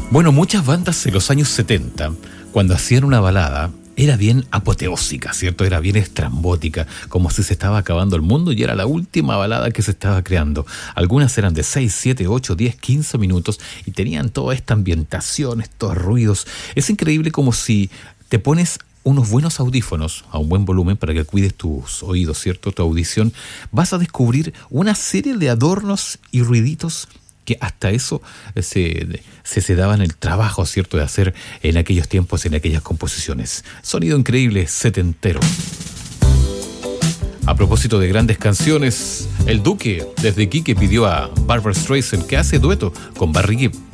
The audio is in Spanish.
Bueno, muchas bandas en los años 70, cuando hacían una balada, era bien apoteósica, ¿cierto? Era bien estrambótica, como si se estaba acabando el mundo y era la última balada que se estaba creando. Algunas eran de 6, 7, 8, 10, 15 minutos y tenían toda esta ambientación, estos ruidos. Es increíble como si te pones unos buenos audífonos a un buen volumen para que cuides tus oídos, ¿cierto? Tu audición. Vas a descubrir una serie de adornos y ruiditos que hasta eso se daban el trabajo, ¿cierto?, de hacer en aquellos tiempos, en aquellas composiciones. Sonido increíble, setentero. A propósito de grandes canciones, el Duque desde Iquique pidió a Barbra Streisand que hace dueto con Barry Gibb.